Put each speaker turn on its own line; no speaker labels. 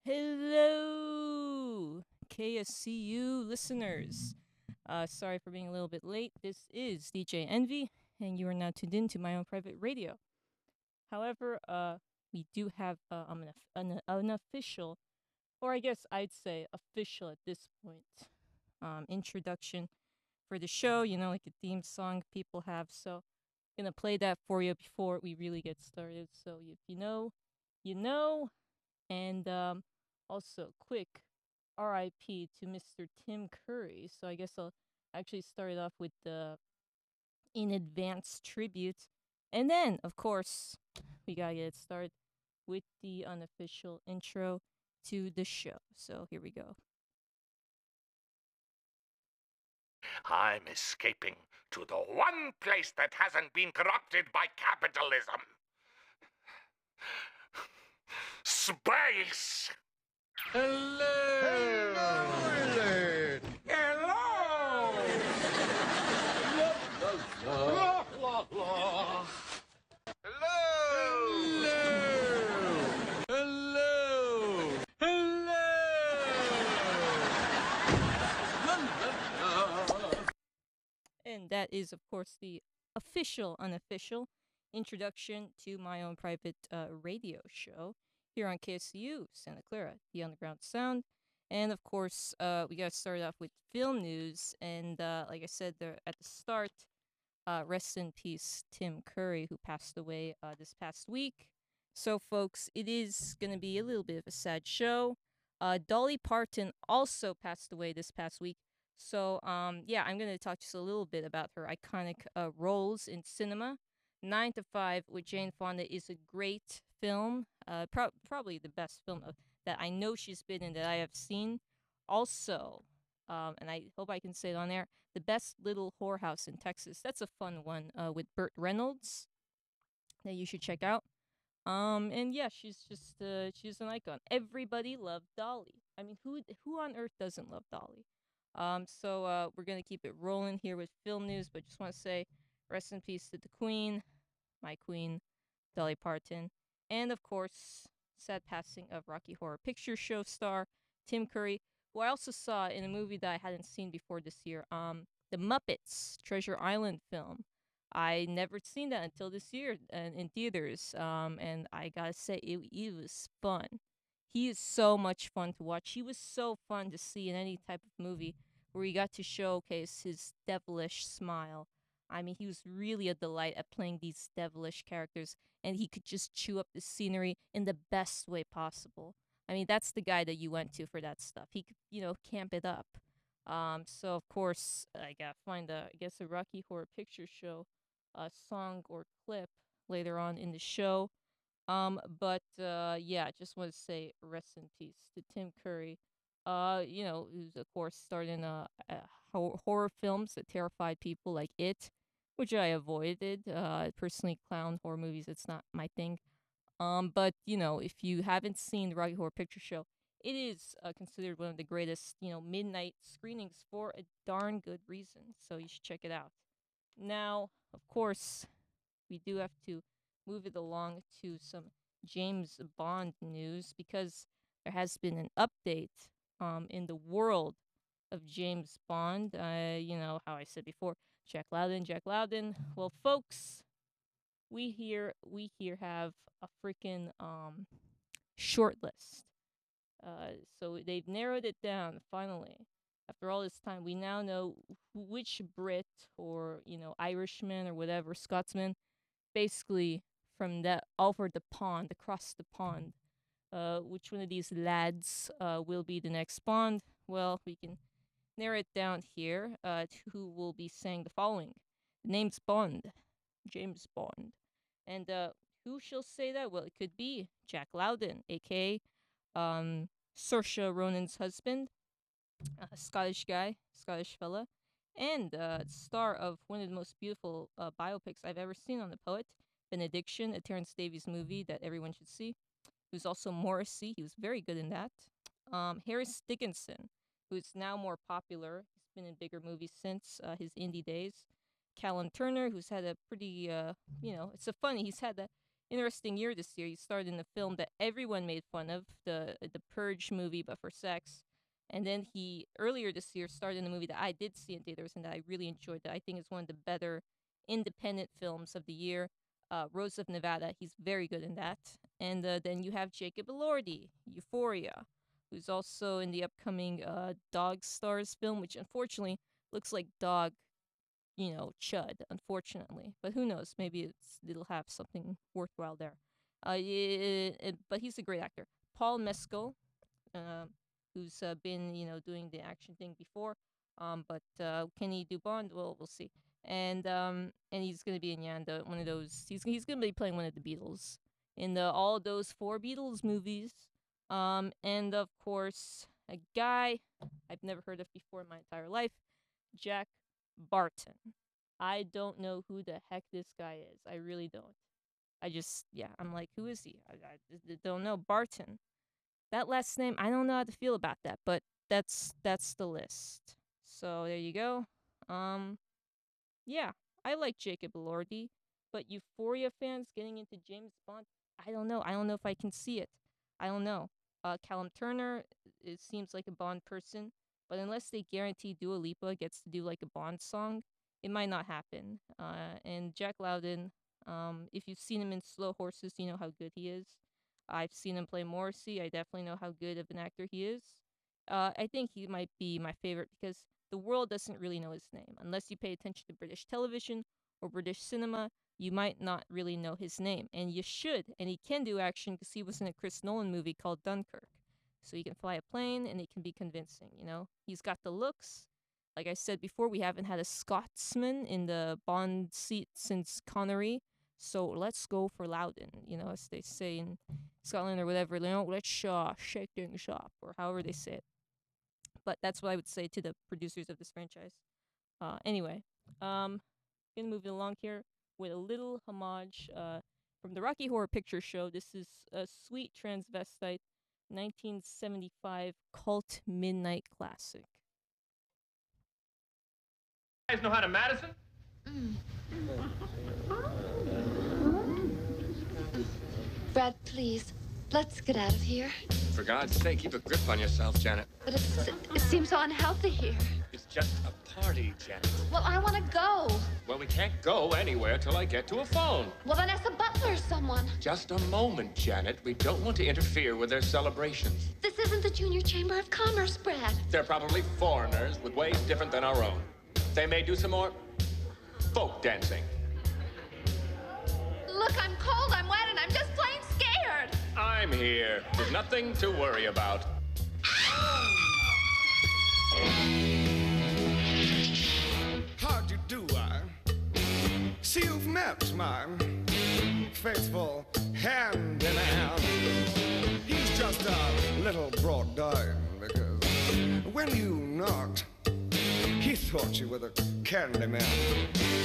Hello, KSCU listeners. Sorry for being a little bit late. This is DJ Envy, and you are now tuned in to my own private radio. However, we do have an official, or I guess I'd say official at this point, introduction for the show. You know, like a theme song people have. So, gonna play that for you before we really get started. So, if you know, you know. And also, quick RIP to Mr. Tim Curry. So I guess I'll actually start it off with the in advance tribute. And then, of course, we gotta get it started with the unofficial intro to the show. So here we go.
I'm escaping to the one place that hasn't been corrupted by capitalism. Space!
Hello! Hello!
Hello!
La, la, la. Hello! Hello! Hello!
And that is, of course, the official, unofficial introduction to my own private radio show here on KSU Santa Clara, the Underground Sound. And of course, we got to start off with film news. And like I said there at the start, rest in peace, Tim Curry, who passed away this past week. So, folks, it is going to be a little bit of a sad show. Dolly Parton also passed away this past week. So, yeah, I'm going to talk just a little bit about her iconic roles in cinema. 9 to 5 with Jane Fonda is a great film, probably the best film that I know she's been in that I have seen. Also, and I hope I can say it on air, The Best Little Whorehouse in Texas. That's a fun one with Burt Reynolds that you should check out. And yeah, she's an icon. Everybody loved Dolly. I mean, who on earth doesn't love Dolly? So we're gonna keep it rolling here with film news, but just want to say rest in peace to the Queen, my Queen, Dolly Parton, and of course, sad passing of Rocky Horror Picture Show star Tim Curry, who I also saw in a movie that I hadn't seen before this year, The Muppets Treasure Island film. I never seen that until this year in theaters, and I gotta say it was fun. He is so much fun to watch. He was so fun to see in any type of movie where he got to showcase his devilish smile. I mean, he was really a delight at playing these devilish characters, and he could just chew up the scenery in the best way possible. I mean, that's the guy that you went to for that stuff. He could, camp it up. So of course, I gotta find I guess a Rocky Horror Picture Show, song or clip later on in the show. But yeah, just want to say rest in peace to Tim Curry. Who's of course starred in horror films that terrified people like It, which I avoided. Personally, clown horror movies, it's not my thing. But if you haven't seen the Rocky Horror Picture Show, it is considered one of the greatest, midnight screenings for a darn good reason. So you should check it out. Now, of course, we do have to move it along to some James Bond news because there has been an update in the world of James Bond. You know how I said before, Jack Loudon, Jack Loudon. Well, folks, we here have a freaking short list. So they've narrowed it down finally. After all this time, we now know which Brit or Irishman or whatever Scotsman, basically from that over the pond, across the pond, which one of these lads will be the next Bond. Well, we can narrow it down here to who will be saying the following. The name's Bond, James Bond. And who shall say that? Well, it could be Jack Loudon, aka Saoirse Ronan's husband, a Scottish guy, Scottish fella, and star of one of the most beautiful biopics I've ever seen on the poet, Benediction, a Terence Davies movie that everyone should see. Who's also Morrissey. He was very good in that. Harris Dickinson, who's now more popular. He's been in bigger movies since his indie days. Callum Turner, who's had a pretty, it's a funny. He's had interesting year this year. He starred in the film that everyone made fun of, the Purge movie, but for sex. And then he earlier this year starred in a movie that I did see in theaters and that I really enjoyed. That I think is one of the better independent films of the year. Rose of Nevada. He's very good in that. And then you have Jacob Elordi, Euphoria, who's also in the upcoming Dog Stars film, which unfortunately looks like dog, chud, unfortunately. But who knows? Maybe it'll have something worthwhile there. But he's a great actor. Paul Mescal, who's been, doing the action thing before. But can he do Bond? Well, we'll see. And he's gonna be in one of those. He's gonna be playing one of the Beatles in all those 4 Beatles movies. And of course, a guy I've never heard of before in my entire life, Jack Barton. I don't know who the heck this guy is. I really don't. I'm like, who is he? I don't know. Barton. That last name, I don't know how to feel about that, but that's the list. So there you go. Yeah, I like Jacob Elordi, but Euphoria fans getting into James Bond, I don't know. I don't know if I can see it. I don't know. Callum Turner, it seems like a Bond person, but unless they guarantee Dua Lipa gets to do like a Bond song, it might not happen. And Jack Lowden, if you've seen him in Slow Horses, you know how good he is. I've seen him play Morrissey. I definitely know how good of an actor he is. I think he might be my favorite because the world doesn't really know his name. Unless you pay attention to British television or British cinema, you might not really know his name. And you should. And he can do action because he was in a Chris Nolan movie called Dunkirk. So he can fly a plane and it can be convincing, He's got the looks. Like I said before, we haven't had a Scotsman in the Bond seat since Connery. So let's go for Loudon, as they say in Scotland or whatever. Let's shake things up, or however they say it. But that's what I would say to the producers of this franchise. Anyway, gonna move along here with a little homage from the Rocky Horror Picture Show. This is a Sweet Transvestite 1975 cult midnight classic.
You guys know how to Madison?
Brad, please, let's get out of here.
For God's sake, keep a grip on yourself, Janet.
But it seems so unhealthy here.
It's just a party, Janet.
Well, I want to go.
Well, we can't go anywhere till I get to a phone.
Well, then ask a butler or someone.
Just a moment, Janet. We don't want to interfere with their celebrations.
This isn't the Junior Chamber of Commerce, Brad.
They're probably foreigners with ways different than our own. They may do some more folk dancing.
Look, I'm cold, I'm wet, and I'm just plain scared.
I'm here. There's nothing to worry about.
How'd you do, I see you've met my faithful hand-in-hand. He's just a little brought down because when you knocked, he thought you were the candy man.